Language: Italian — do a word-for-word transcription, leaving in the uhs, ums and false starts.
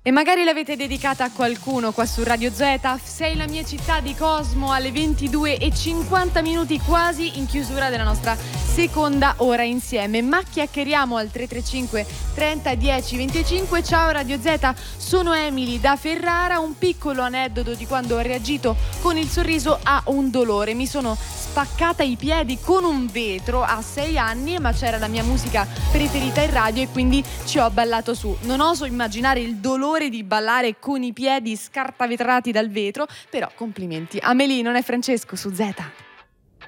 E magari l'avete dedicata a qualcuno qua su Radio Z. Sei la mia città di Cosmo alle ventidue e cinquanta minuti, quasi in chiusura della nostra seconda ora insieme. Ma chiacchieriamo al tre tre cinque trenta dieci venticinque. Ciao Radio Z, sono Emily da Ferrara. Un piccolo aneddoto di quando ho reagito con il sorriso a un dolore. Mi sono spaccata i piedi con un vetro a sei anni, ma c'era la mia musica preferita in radio e quindi ci ho ballato su. Non oso immaginare il dolore di ballare con i piedi scartavetrati dal vetro, però complimenti. Amelie, non è Francesco su Z.